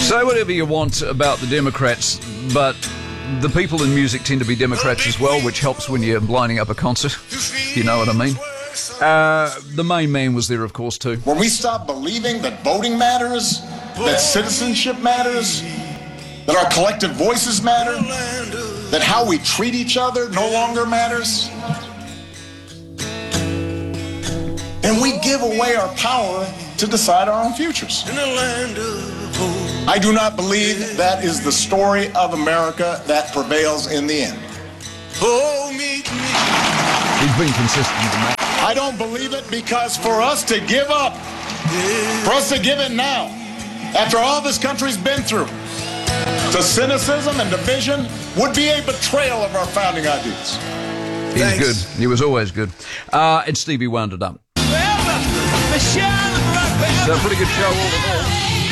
Say whatever you want about the Democrats, but the people in music tend to be Democrats as well, which helps when you're lining up a concert, if you know what I mean. The main man was there, of course, too. When we stop believing that voting matters, that citizenship matters, that our collective voices matter, that how we treat each other no longer matters, and we give away our power to decide our own futures. I do not believe that is the story of America that prevails in the end. He's been consistent in that. I don't believe it because for us to give up, for us to give it now, after all this country's been through, to cynicism and division would be a betrayal of our founding ideas. He's good. He was always good. And Stevie wound it up. It's a pretty good show all in all.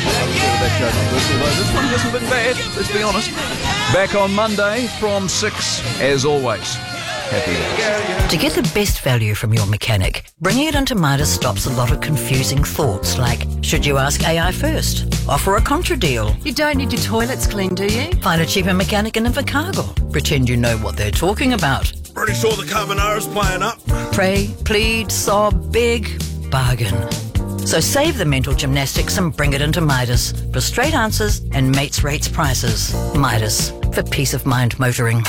This one hasn't been bad, let's be honest. Back on Monday from 6, as always. Happy days. To get the best value from your mechanic, bringing it into Midas stops a lot of confusing thoughts like, should you ask AI first? Offer a contra deal. You don't need your toilets cleaned, do you? Find a cheaper mechanic in Invercargill. Pretend you know what they're talking about. Pretty sure the carbonara's playing up. Pray, plead, sob, big, bargain. So save the mental gymnastics and bring it into Midas for straight answers and mates rates prices. Midas, for peace of mind motoring.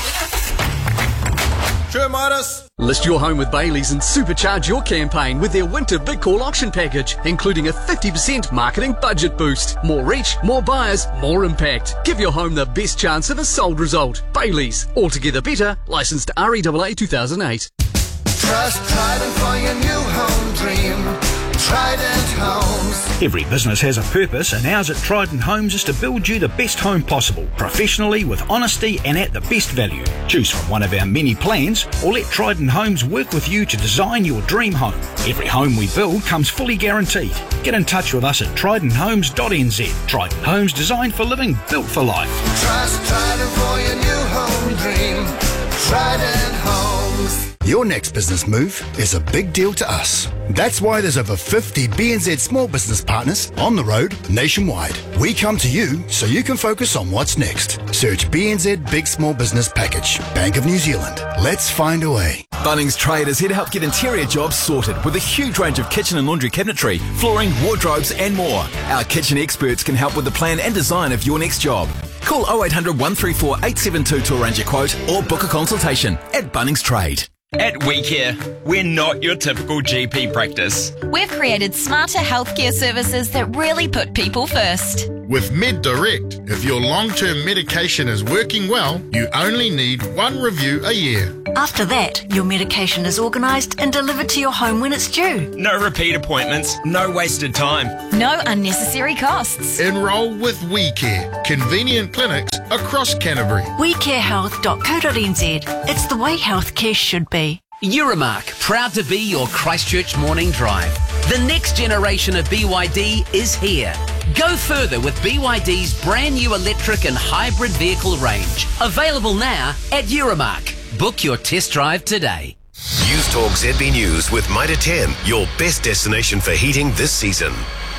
Sure, Midas. List your home with Bailey's and supercharge your campaign with their winter big call auction package, including a 50% marketing budget boost. More reach, more buyers, more impact. Give your home the best chance of a sold result. Bailey's, altogether better, licensed REAA 2008. Trust Trident for your new home dream. Trident Homes. Every business has a purpose, and ours at Trident Homes is to build you the best home possible, professionally, with honesty and at the best value. Choose from one of our many plans, or let Trident Homes work with you to design your dream home. Every home we build comes fully guaranteed. Get in touch with us at tridenthomes.nz. Trident Homes, designed for living, built for life. Trust Trident for your new home dream. Trident Homes. Your next business move is a big deal to us. That's why there's over 50 BNZ small business partners on the road nationwide. We come to you so you can focus on what's next. Search BNZ Big Small Business Package. Bank of New Zealand. Let's find a way. Bunnings Trade is here to help get interior jobs sorted with a huge range of kitchen and laundry cabinetry, flooring, wardrobes and more. Our kitchen experts can help with the plan and design of your next job. Call 0800 134 872 to arrange a quote or book a consultation at Bunnings Trade. At WeCare, we're not your typical GP practice. We've created smarter healthcare services that really put people first. With MedDirect, if your long-term medication is working well, you only need one review a year. After that, your medication is organised and delivered to your home when it's due. No repeat appointments, no wasted time. No unnecessary costs. Enrol with WeCare, convenient clinics across Canterbury. WeCareHealth.co.nz. It's the way healthcare should be. Euromark, proud to be your Christchurch morning drive. The next generation of BYD is here. Go further with BYD's brand new electric and hybrid vehicle range. Available now at Euromark. Book your test drive today. News Talk ZB News with Mitre 10, your best destination for heating this season.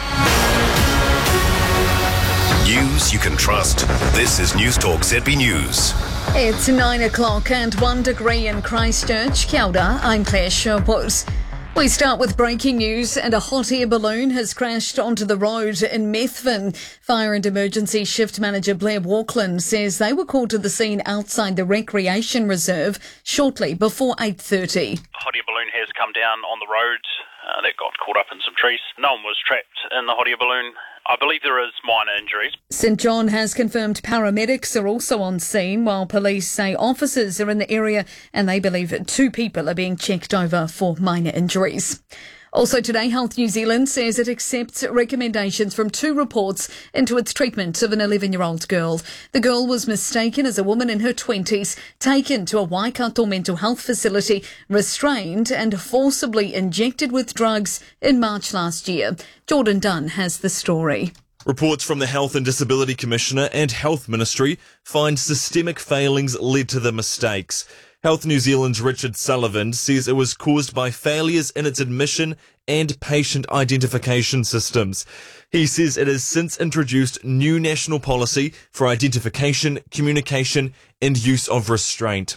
News you can trust. This is News Talk ZB News. It's 9 o'clock and 1 degree in Christchurch. Kia ora, I'm Claire Sherwood. We start with breaking news, and a hot air balloon has crashed onto the road in Methven. Fire and Emergency Shift Manager Blair Walkland says they were called to the scene outside the Recreation Reserve shortly before 8:30. Hot air balloon has come down on the road. That got caught up in some trees. No one was trapped in the hot air balloon. I believe there is minor injuries. St John has confirmed paramedics are also on scene, while police say officers are in the area and they believe 2 people are being checked over for minor injuries. Also today, Health New Zealand says it accepts recommendations from 2 reports into its treatment of an 11-year-old girl. The girl was mistaken as a woman in her 20s, taken to a Waikato mental health facility, restrained and forcibly injected with drugs in March last year. Jordan Dunn has the story. Reports from the Health and Disability Commissioner and Health Ministry find systemic failings led to the mistakes. Health New Zealand's Richard Sullivan says it was caused by failures in its admission and patient identification systems. He says it has since introduced new national policy for identification, communication and use of restraint.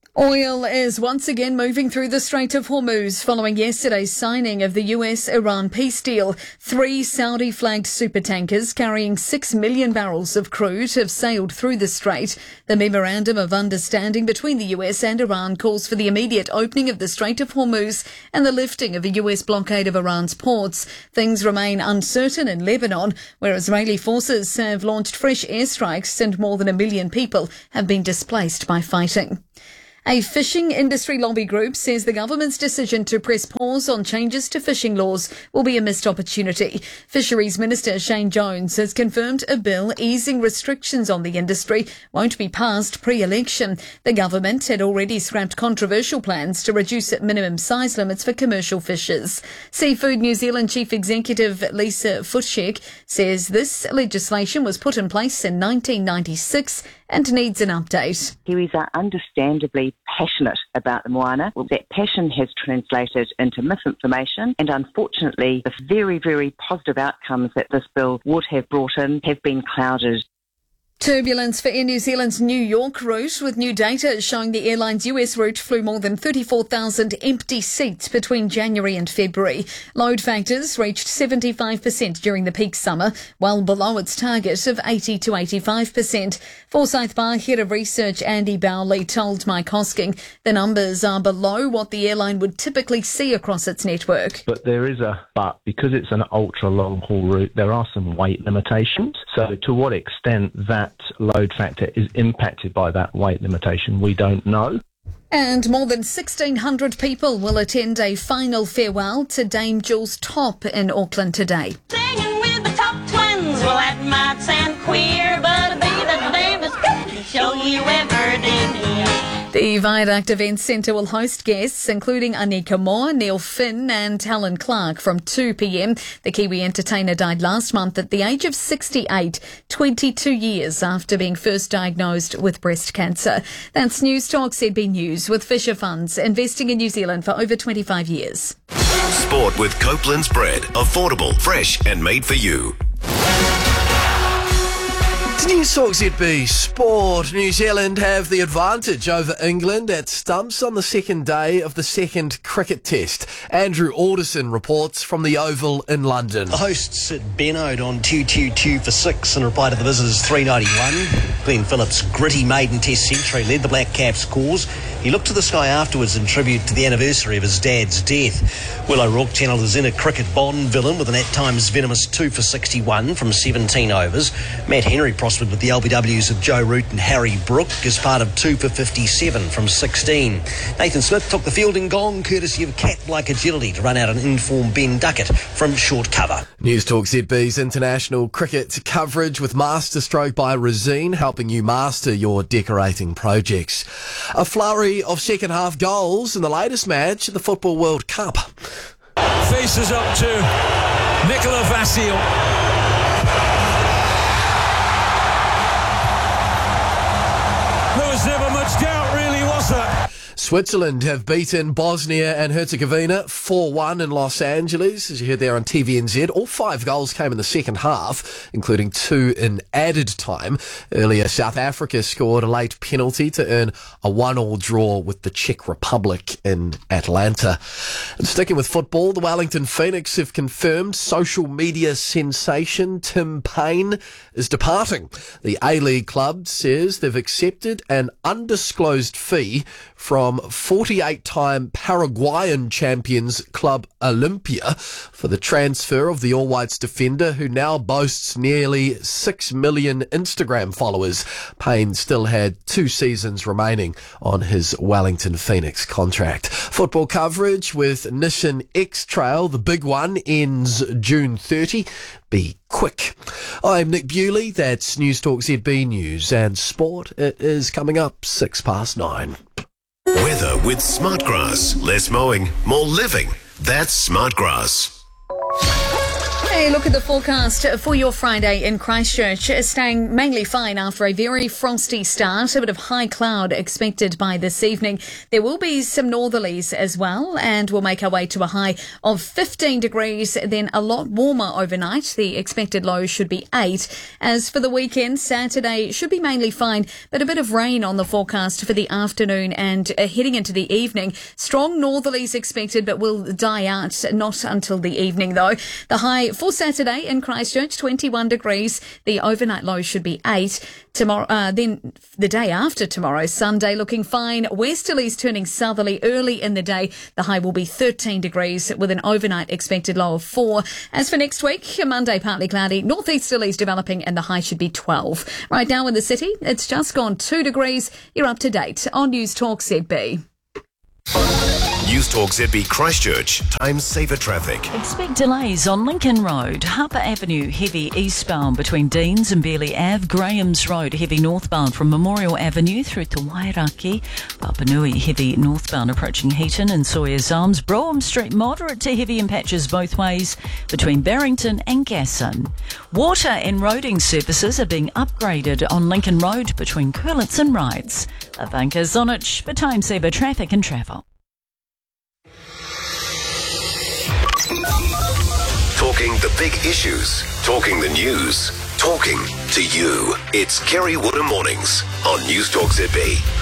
Oil is once again moving through the Strait of Hormuz following yesterday's signing of the US-Iran peace deal. 3 Saudi-flagged supertankers carrying 6 million barrels of crude have sailed through the strait. The Memorandum of Understanding between the US and Iran calls for the immediate opening of the Strait of Hormuz and the lifting of a US blockade of Iran's ports. Things remain uncertain in Lebanon, where Israeli forces have launched fresh airstrikes and more than 1 million people have been displaced by fighting. A fishing industry lobby group says the government's decision to press pause on changes to fishing laws will be a missed opportunity. Fisheries Minister Shane Jones has confirmed a bill easing restrictions on the industry won't be passed pre-election. The government had already scrapped controversial plans to reduce minimum size limits for commercial fishers. Seafood New Zealand Chief Executive Lisa Futschek says this legislation was put in place in 1996 and needs an update. Kiwis are understandably passionate about the moana. Well, that passion has translated into misinformation, and unfortunately the very, very positive outcomes that this bill would have brought in have been clouded. Turbulence for Air New Zealand's New York route, with new data showing the airline's US route flew more than 34,000 empty seats between January and February. Load factors reached 75% during the peak summer, well below its target of 80 to 85%. Forsyth Bar Head of Research Andy Bowley told Mike Hosking the numbers are below what the airline would typically see across its network. But there is a but. Because it's an ultra long haul route, there are some weight limitations. So to what extent that load factor is impacted by that weight limitation, we don't know. And more than 1,600 people will attend a final farewell to Dame Jules Top in Auckland today. Singing with the Top Twins, well that might sound queer, but be the Davis to show you everything here. The Viaduct Events Centre will host guests including Anika Moore, Neil Finn and Helen Clark from 2 p.m. The Kiwi entertainer died last month at the age of 68, 22 years after being first diagnosed with breast cancer. That's News Talk ZB News with Fisher Funds, investing in New Zealand for over 25 years. Sport with Copeland's bread. Affordable, fresh and made for you. News Talk ZB Sport. New Zealand have the advantage over England at Stumps on the second day of the second cricket test. Andrew Alderson reports from the Oval in London. The hosts at Benode on 2-2-2 for 6 in reply to the visitors' 391. Glenn Phillips' gritty maiden test century led the Black Caps' cause. He looked to the sky afterwards in tribute to the anniversary of his dad's death. Will O'Rourke channeled his inner cricket Bond villain with an at times venomous 2 for 61 from 17 overs. Matt Henry prospered with the LBWs of Joe Root and Harry Brook as part of 2 for 57 from 16. Nathan Smith took the fielding gong courtesy of cat-like agility to run out an informed Ben Duckett from short cover. News Talk ZB's international cricket coverage with Masterstroke by Resine, helping you master your decorating projects. A flurry of second half goals in the latest match at the Football World Cup. Faces up to Nicola Vasile. There was never much doubt, really, was there? Switzerland have beaten Bosnia and Herzegovina 4-1 in Los Angeles, as you heard there on TVNZ. All 5 goals came in the second half, including 2 in added time. Earlier, South Africa scored a late penalty to earn a 1-1 draw with the Czech Republic in Atlanta. And sticking with football, the Wellington Phoenix have confirmed social media sensation Tim Payne is departing. The A-League club says they've accepted an undisclosed fee from 48-time Paraguayan champions Club Olimpia for the transfer of the All Whites defender, who now boasts nearly 6 million Instagram followers. Payne still had 2 seasons remaining on his Wellington Phoenix contract. Football coverage with Nissan X-Trail, the big one, ends June 30. Be quick. I'm Nick Bewley. That's News Talk ZB News and Sport. It is coming up 9:06. Weather with Smartgrass. Less mowing, more living. That's Smartgrass. A look at the forecast for your Friday in Christchurch. Staying mainly fine after a very frosty start. A bit of high cloud expected by this evening. There will be some northerlies as well, and we'll make our way to a high of 15 degrees, then a lot warmer overnight. The expected low should be 8. As for the weekend, Saturday should be mainly fine, but a bit of rain on the forecast for the afternoon and heading into the evening. Strong northerlies expected, but will die out not until the evening though. The high for Saturday in Christchurch, 21 degrees. The overnight low should be 8. Tomorrow, then the day after tomorrow, Sunday, looking fine. Westerlies turning southerly early in the day. The high will be 13 degrees with an overnight expected low of 4. As for next week, Monday partly cloudy. Northeasterlies developing and the high should be 12. Right now in the city, it's just gone 2 degrees. You're up to date on News Talk ZB. News Talk ZB Christchurch. Time saver traffic. Expect delays on Lincoln Road, Harper Avenue, heavy eastbound between Deans and Bearley Ave, Graham's Road, heavy northbound from Memorial Avenue through to Wairaki, Papanui, heavy northbound approaching Heaton and Sawyer's Arms, Brougham Street, moderate to heavy in patches both ways between Barrington and Gasson. Water and roading services are being upgraded on Lincoln Road between Curlitz and Rides. Avanka Zonich for time saver traffic and travel. Talking the big issues, talking the news, talking to you. It's Kerry Woodham Mornings on News Talk ZB.